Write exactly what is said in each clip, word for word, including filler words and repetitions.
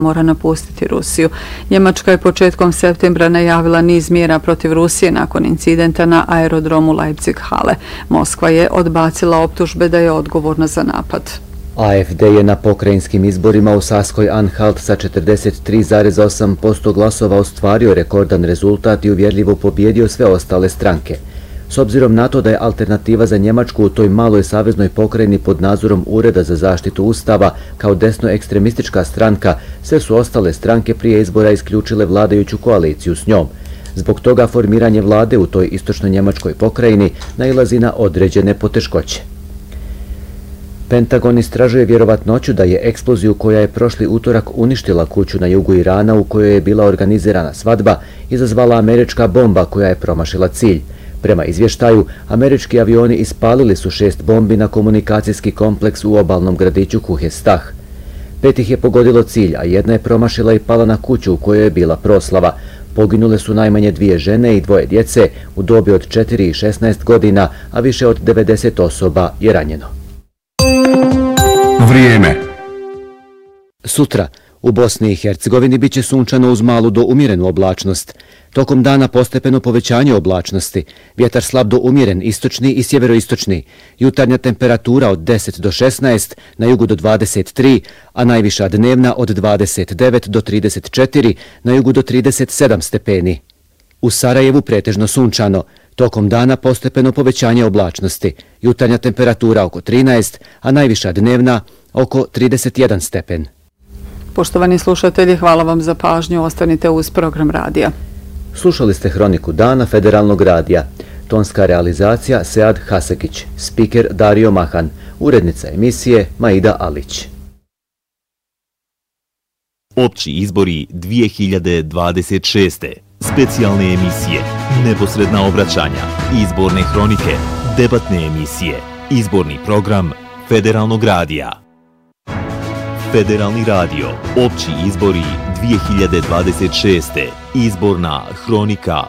mora napustiti Rusiju. Njemačka je početkom septembra najavila niz mjera protiv Rusije nakon incidenta na aerodromu Leipzig-Halle. Moskva je odbacila optužbe da je odgovorna za napad. A F D je na pokrajinskim izborima u Saskoj-Anhalt sa četrdeset tri zarez osam posto glasova ostvario rekordan rezultat i uvjerljivo pobjedio sve ostale stranke. S obzirom na to da je alternativa za Njemačku u toj maloj saveznoj pokrajini pod nadzorom Ureda za zaštitu Ustava kao desno-ekstremistička stranka, sve su ostale stranke prije izbora isključile vladajuću koaliciju s njom. Zbog toga formiranje vlade u toj istočno-njemačkoj pokrajini nailazi na određene poteškoće. Pentagon istražuje vjerovatnoću da je eksploziju koja je prošli utorak uništila kuću na jugu Irana u kojoj je bila organizirana svadba izazvala američka bomba koja je promašila cilj. Prema izvještaju, američki avioni ispalili su šest bombi na komunikacijski kompleks u obalnom gradiću Kuhestah. Pet ih je pogodilo cilj, a jedna je promašila i pala na kuću u kojoj je bila proslava. Poginule su najmanje dvije žene i dvoje djece u dobi od četiri i šesnaest godina, a više od devedeset osoba je ranjeno. Vrijeme. Sutra u Bosni i Hercegovini bit će sunčano uz malu do umjerenu oblačnost. Tokom dana postepeno povećanje oblačnosti, vjetar slab do umjeren istočni i sjeveroistočni, jutarnja temperatura od deset do šesnaest, na jugu do dvadeset tri, a najviša dnevna od dvadeset devet do trideset četiri, na jugu do trideset sedam stepeni. U Sarajevu pretežno sunčano, tokom dana postepeno povećanje oblačnosti, jutarnja temperatura oko trinaest, a najviša dnevna oko trideset jedan stepen. Poštovani slušatelji, hvala vam za pažnju, ostanite uz program radija. Slušali ste Hroniku dana Federalnog radija. Tonska realizacija Sead Hasekić, spiker Dario Mahan, urednica emisije Maida Alić. Opći izbori dvije hiljade dvadeset šeste. Specijalne emisije, neposredna obraćanja, izborne hronike, debatne emisije, izborni program Federalnog radija. Federalni radio, opći izbori dvije hiljade dvadeset šeste. Izborna hronika.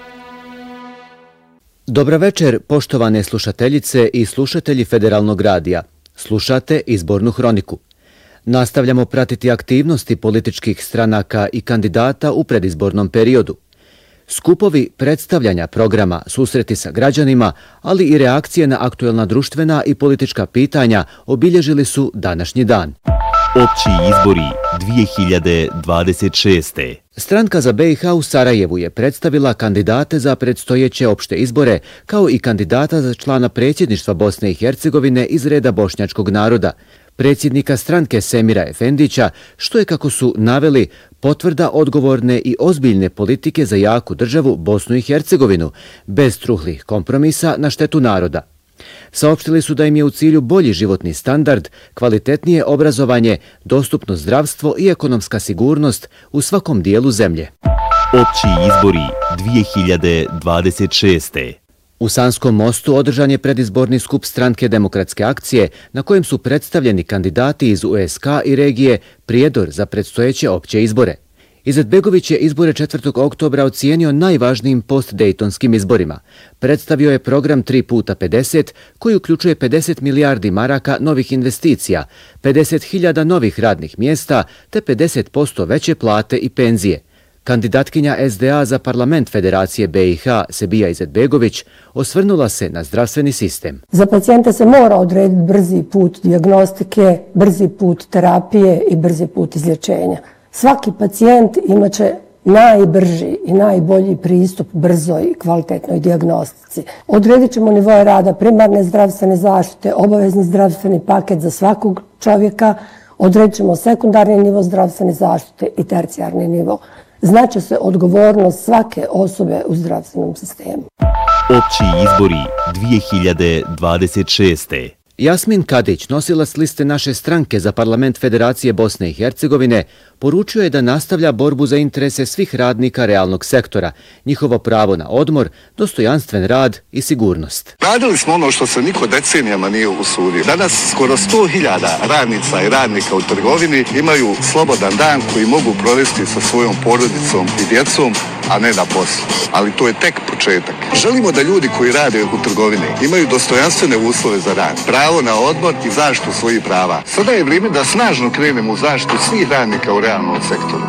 Dobra večer, poštovane slušateljice i slušatelji Federalnog radija. Slušate izbornu hroniku. Nastavljamo pratiti aktivnosti političkih stranaka i kandidata u predizbornom periodu. Skupovi predstavljanja programa, susreti sa građanima, ali i reakcije na aktuelna društvena i politička pitanja obilježili su današnji dan. Opći izbori dvije hiljade dvadeset šeste. Stranka za B i H u Sarajevu je predstavila kandidate za predstojeće opšte izbore, kao i kandidata za člana predsjedništva Bosne i Hercegovine iz reda bošnjačkog naroda, predsjednika stranke Semira Efendića, što je, kako su naveli, potvrda odgovorne i ozbiljne politike za jaku državu Bosnu i Hercegovinu, bez truhlih kompromisa na štetu naroda. Saopštili su da im je u cilju bolji životni standard, kvalitetnije obrazovanje, dostupno zdravstvo i ekonomska sigurnost u svakom dijelu zemlje. Opći izbori dvije hiljade dvadeset šeste. U Sanskom mostu održan je predizborni skup stranke Demokratske akcije na kojem su predstavljeni kandidati iz U S K i regije Prijedor za predstojeće opće izbore. Izetbegović je izbore četvrtog oktobra ocijenio najvažnijim post-dejtonskim izborima. Predstavio je program tri puta pedeset koji uključuje pedeset milijardi maraka novih investicija, pedeset hiljada novih radnih mjesta te pedeset posto veće plate i penzije. Kandidatkinja S D A za parlament Federacije B i H Sebija Izetbegović osvrnula se na zdravstveni sistem. Za pacijente se mora odrediti brzi put dijagnostike, brzi put terapije i brzi put izlječenja. Svaki pacijent imaće najbrži i najbolji pristup brzoj i kvalitetnoj dijagnostici. Odredit ćemo nivoje rada primarne zdravstvene zaštite, obavezni zdravstveni paket za svakog čovjeka, odredit ćemo sekundarni nivo zdravstvene zaštite i tercijarni nivo. Znaće se odgovornost svake osobe u zdravstvenom sistemu. Opći izbori dvije hiljade dvadeset šeste. Jasmin Kadić, nosilac liste naše stranke za parlament Federacije Bosne i Hercegovine, poručio je da nastavlja borbu za interese svih radnika realnog sektora, njihovo pravo na odmor, dostojanstven rad i sigurnost. Radili smo ono što se niko decenijama nije usudio. Danas skoro sto hiljada radnica i radnika u trgovini imaju slobodan dan koji mogu provesti sa svojom porodicom i djecom, a ne na poslu. Ali to je tek početak. Želimo da ljudi koji rade u trgovini imaju dostojanstvene uslove za rad, pravo na odmor i zaštitu svojih prava. Sada je vrijeme da snažno krenemo u zaštitu svih radnika u realnom sektoru.